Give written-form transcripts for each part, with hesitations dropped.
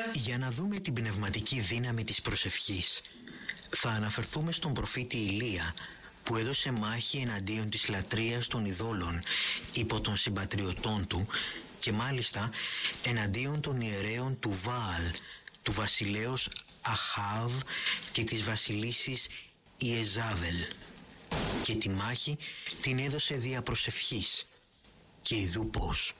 Για να δούμε την πνευματική δύναμη της προσευχής, θα αναφερθούμε στον προφήτη Ηλία, που έδωσε μάχη εναντίον της λατρείας των ειδόλων υπό των συμπατριωτών του και μάλιστα εναντίον των ιερέων του Βαάλ, του βασιλέως Αχάβ και της βασιλίσσης Ιεζάβελ. Και τη μάχη την έδωσε δια προσευχής. Και ειδού πώς.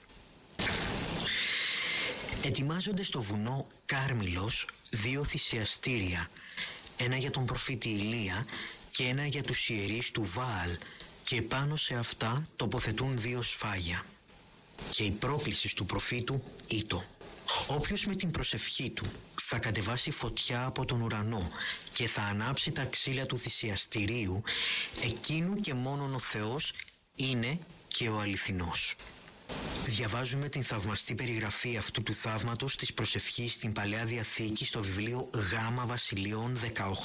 Ετοιμάζονται στο βουνό Κάρμιλος 2 θυσιαστήρια, ένα για τον προφήτη Ηλία και ένα για τους ιερείς του Βαάλ, και πάνω σε αυτά τοποθετούν 2 σφάγια. Και η πρόκληση του προφήτου ήτο: όποιος με την προσευχή του θα κατεβάσει φωτιά από τον ουρανό και θα ανάψει τα ξύλα του θυσιαστηρίου, εκείνου και μόνον ο Θεός είναι και ο αληθινός. Διαβάζουμε την θαυμαστή περιγραφή αυτού του θαύματος της προσευχής στην Παλαιά Διαθήκη στο βιβλίο Γ Βασιλείων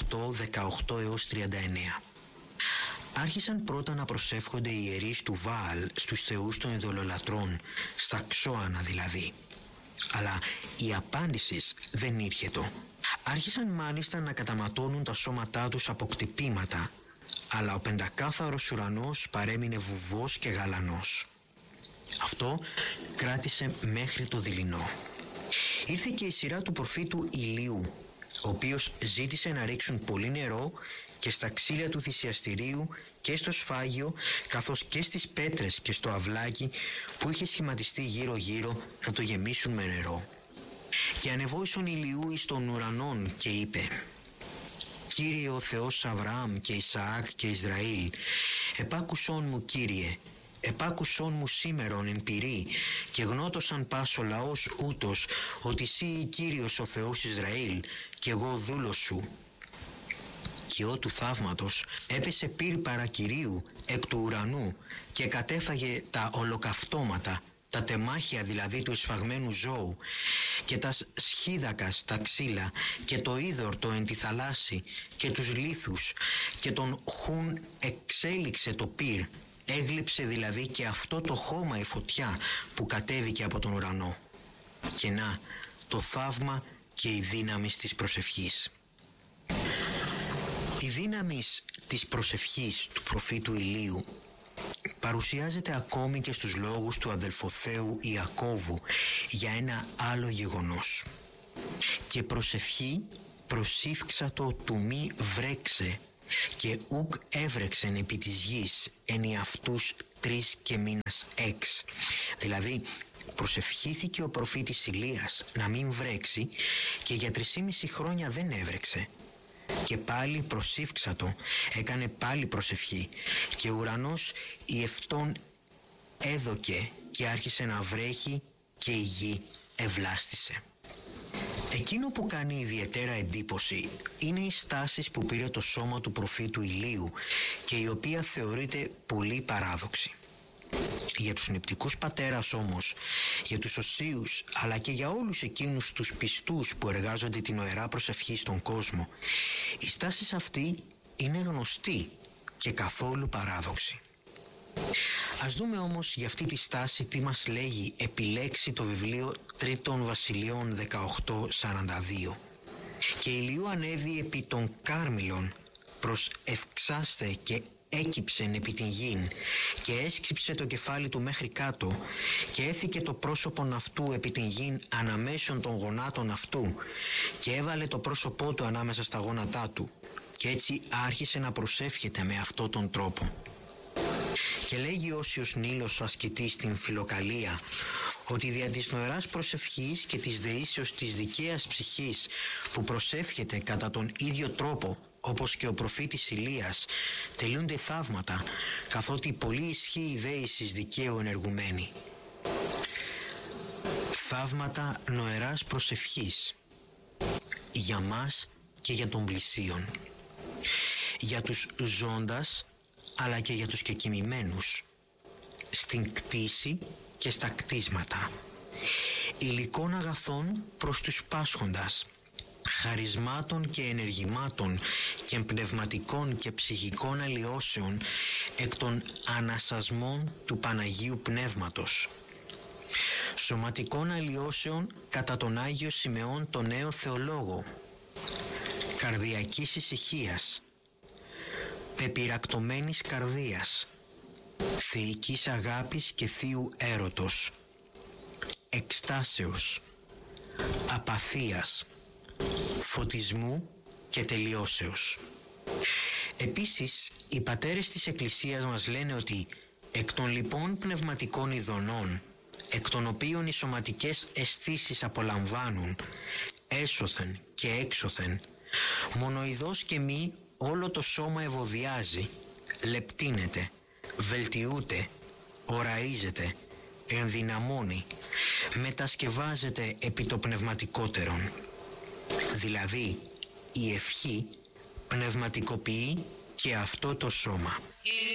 18 έως 39. Άρχισαν πρώτα να προσεύχονται οι ιερείς του Βαάλ στους θεούς των ειδωλολατρών, στα ξώανα δηλαδή. Αλλά η απάντηση δεν ήρχετο. Άρχισαν μάλιστα να καταματώνουν τα σώματά τους από κτυπήματα, αλλά ο πεντακάθαρος ουρανός παρέμεινε βουβός και γαλανός. Αυτό κράτησε μέχρι το δειλινό. Ήρθε και η σειρά του προφήτου Ηλίου, ο οποίος ζήτησε να ρίξουν πολύ νερό και στα ξύλια του θυσιαστηρίου και στο σφάγιο, καθώς και στις πέτρες και στο αυλάκι που είχε σχηματιστεί γύρω-γύρω, να το γεμίσουν με νερό. Και ανεβόησον Ηλιού εις των ουρανών και είπε: «Κύριε ο Θεός Αβραάμ και Ισαάκ και Ισραήλ, επάκουσόν μου, Κύριε, επάκουσόν μου σήμερον εν πυρί, και γνώτωσαν πάσο λαός ούτως ότι εσύ Κύριος ο Θεός Ισραήλ και εγώ δούλος σου». Και ο του θαύματος έπεσε πύρ παρακυρίου εκ του ουρανού και κατέφαγε τα ολοκαυτώματα, τα τεμάχια δηλαδή του εσφαγμένου ζώου, και τα σχίδακας τα ξύλα, και το είδωρ το εν τη θαλάσση, και τους λίθους, και τον χουν εξέλιξε το πύρ. Έγλειψε δηλαδή και αυτό το χώμα η φωτιά που κατέβηκε από τον ουρανό. Και να, το θαύμα και η δύναμη της προσευχής. Η δύναμη της προσευχής του προφήτου Ηλίου παρουσιάζεται ακόμη και στους λόγους του αδελφοθέου Ιακώβου για ένα άλλο γεγονός. «Και προσευχή προσήφξατο του μη βρέξε, και ουκ έβρεξεν επί της γης εν αυτούς 3 και μήνας έξ». Δηλαδή προσευχήθηκε ο προφήτης Ηλίας να μην βρέξει και για 3,5 χρόνια δεν έβρεξε. Και πάλι προσήφξατο, έκανε πάλι προσευχή, και ο ουρανός η ευτόν έδωκε και άρχισε να βρέχει και η γη ευλάστησε. Εκείνο που κάνει ιδιαίτερα εντύπωση είναι οι στάσεις που πήρε το σώμα του προφήτου Ηλίου και η οποία θεωρείται πολύ παράδοξη. Για τους νηπτικούς πατέρας όμως, για τους οσίους, αλλά και για όλους εκείνους τους πιστούς που εργάζονται την ωερά προσευχή στον κόσμο, η στάση αυτή είναι γνωστή και καθόλου παράδοξη. Ας δούμε όμως για αυτή τη στάση τι μας λέγει επιλέξει το βιβλίο 3 Βασιλείων 18:42. «Και Ηλίου ανέβη επί των Κάρμιλων προς ευξάστε και έκυψεν επί την γην, και έσκυψε το κεφάλι του μέχρι κάτω, και έθηκε το πρόσωπον αυτού επί την γην αναμέσων των γονάτων αυτού, και έβαλε το πρόσωπό του ανάμεσα στα γόνατά του, και έτσι άρχισε να προσεύχεται με αυτόν τον τρόπο». Και λέγει Όσιος Νήλος ο ασκητής στην Φιλοκαλία ότι δια της νοεράς προσευχής και της δεήσεως της δικαίας ψυχής που προσεύχεται κατά τον ίδιο τρόπο όπως και ο προφήτης Ηλίας τελούνται θαύματα, καθότι πολύ ισχύει η δεήσης δικαίου ενεργουμένη. Θαύματα νοεράς προσευχής για μας και για τον πλησίον, για τους ζώντας αλλά και για τους κεκοιμημένους, στην κτήση και στα κτίσματα, υλικών αγαθών προς τους πάσχοντας, χαρισμάτων και ενεργημάτων και πνευματικών και ψυχικών αλλοιώσεων εκ των ανασασμών του Παναγίου Πνεύματος, Σωματικών αλλοιώσεων κατά τον Άγιο Σιμεών τον νέο θεολόγο, καρδιακής ησυχίας, πεπυρακτωμένης καρδίας, θεϊκής αγάπης και θείου έρωτος, εκστάσεως, απαθίας, φωτισμού και τελειώσεως. Επίσης, οι πατέρες της Εκκλησίας μας λένε ότι εκ των λοιπόν πνευματικών ειδονών, εκ των οποίων οι σωματικές αισθήσεις απολαμβάνουν, έσωθεν και έξωθεν, μονοειδώς και μη όλο το σώμα ευωδιάζει, λεπτύνεται, βελτιούται, οραίζεται, ενδυναμώνει, μετασκευάζεται επί το πνευματικότερον. Δηλαδή, η ευχή πνευματικοποιεί και αυτό το σώμα.